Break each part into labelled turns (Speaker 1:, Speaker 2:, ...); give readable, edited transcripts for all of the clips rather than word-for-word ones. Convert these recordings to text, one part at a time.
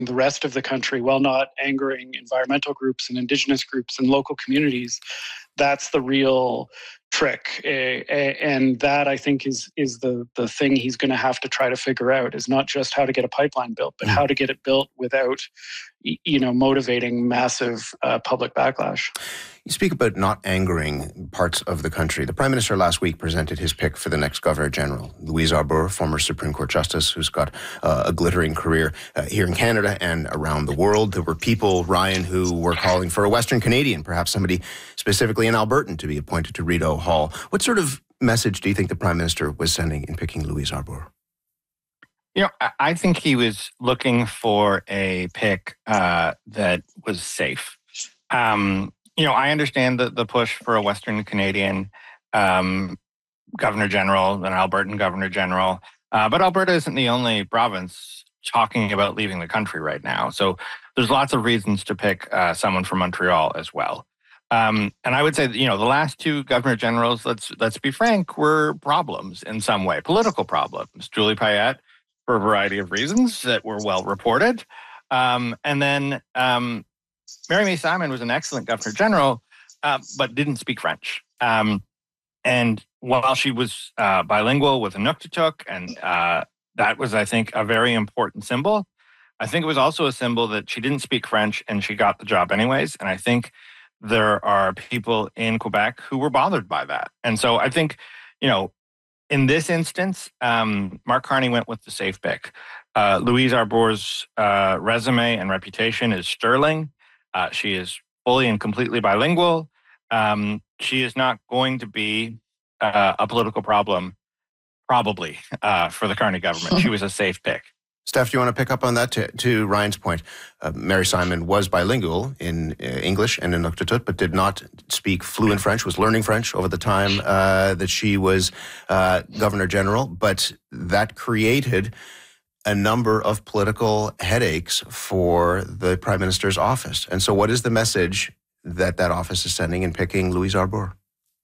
Speaker 1: the rest of the country while not angering environmental groups and Indigenous groups and local communities. That's the real trick. And that, I think, is the thing he's going to have to try to figure out, is not just how to get a pipeline built, but how to get it built without, motivating massive public backlash.
Speaker 2: You speak about not angering parts of the country. The Prime Minister last week presented his pick for the next Governor-General, Louise Arbour, former Supreme Court Justice, who's got a glittering career here in Canada and around the world. There were people, Ryan, who were calling for a Western Canadian, perhaps somebody specifically an Albertan, to be appointed to Rideau Hall. What sort of message do you think the Prime Minister was sending in picking Louise Arbour?
Speaker 3: I think he was looking for a pick that was safe. I understand the push for a Western Canadian Governor-General, an Albertan Governor-General, but Alberta isn't the only province talking about leaving the country right now. So there's lots of reasons to pick someone from Montreal as well. And I would say, the last two Governor-Generals, let's be frank, were problems in some way, political problems. Julie Payette, for a variety of reasons that were well reported. And then Mary May Simon was an excellent Governor-General, but didn't speak French. And while she was bilingual with Inuktitut, and that was, I think, a very important symbol, I think it was also a symbol that she didn't speak French and she got the job anyways. And I think there are people in Quebec who were bothered by that. And so I think, in this instance, Mark Carney went with the safe pick. Louise Arbour's resume and reputation is sterling. She is fully and completely bilingual. She is not going to be a political problem, probably, for the Carney government. She was a safe pick.
Speaker 2: Steph, do you want to pick up on that to Ryan's point? Mary Simon was bilingual in English and in Inuktitut, but did not speak fluent French, was learning French over the time that she was Governor-General. But that created a number of political headaches for the Prime Minister's office. And so what is the message that office is sending in picking Louise Arbour?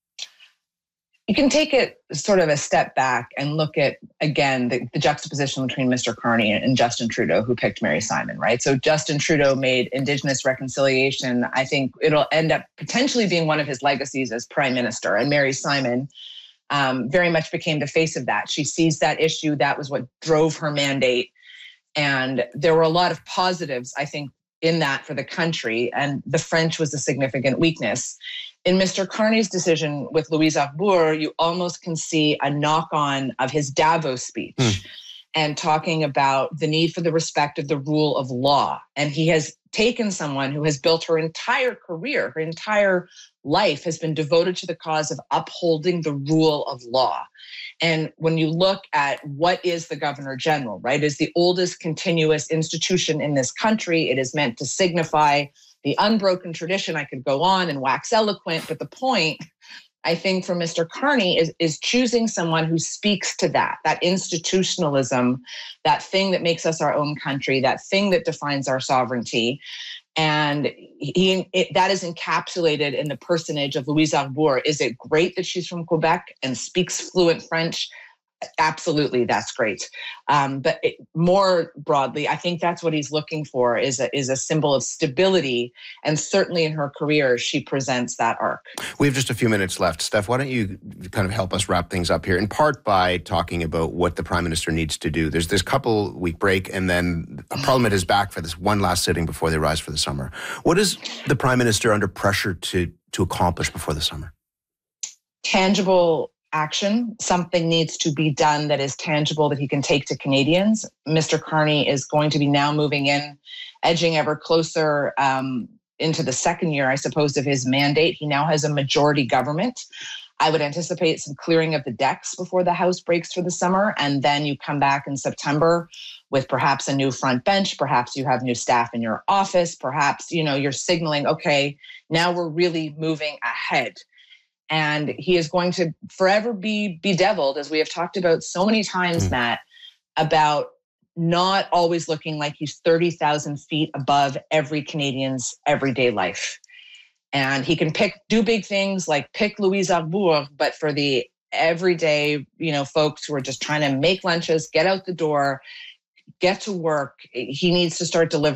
Speaker 4: You can take it sort of a step back and look at, again, the juxtaposition between Mr. Carney and Justin Trudeau, who picked Mary Simon, right? So Justin Trudeau made Indigenous reconciliation. I think it'll end up potentially being one of his legacies as Prime Minister. And Mary Simon very much became the face of that. She seized that issue. That was what drove her mandate. And there were a lot of positives, I think, in that for the country. And the French was a significant weakness. In Mr. Carney's decision with Louise Arbour, you almost can see a knock-on of his Davos speech and talking about the need for the respect of the rule of law. And he has taken someone who has built her entire career, her entire life has been devoted to the cause of upholding the rule of law. And when you look at what is the Governor-General, right, is the oldest continuous institution in this country. It is meant to signify the unbroken tradition. I could go on and wax eloquent, but the point, I think, for Mr. Carney is choosing someone who speaks to that institutionalism, that thing that makes us our own country, that thing that defines our sovereignty. And that is encapsulated in the personage of Louise Arbour. Is it great that she's from Quebec and speaks fluent French? Absolutely, that's great. But more broadly, I think that's what he's looking for is a symbol of stability. And certainly in her career, she presents that arc.
Speaker 2: We have just a few minutes left. Steph, why don't you kind of help us wrap things up here, in part by talking about what the Prime Minister needs to do. There's this couple-week break, and then Parliament is back for this one last sitting before they rise for the summer. What is the Prime Minister under pressure to accomplish before the summer?
Speaker 4: Tangible action. Something needs to be done that is tangible that he can take to Canadians. Mr. Carney is going to be now moving in, edging ever closer into the second year, I suppose, of his mandate. He now has a majority government. I would anticipate some clearing of the decks before the House breaks for the summer. And then you come back in September with perhaps a new front bench. Perhaps you have new staff in your office. Perhaps, you're signaling, okay, now we're really moving ahead. And he is going to forever be bedeviled, as we have talked about so many times, Matt, about not always looking like he's 30,000 feet above every Canadian's everyday life. And he can do big things like pick Louise Arbour, but for the everyday, folks who are just trying to make lunches, get out the door, get to work. He needs to start delivering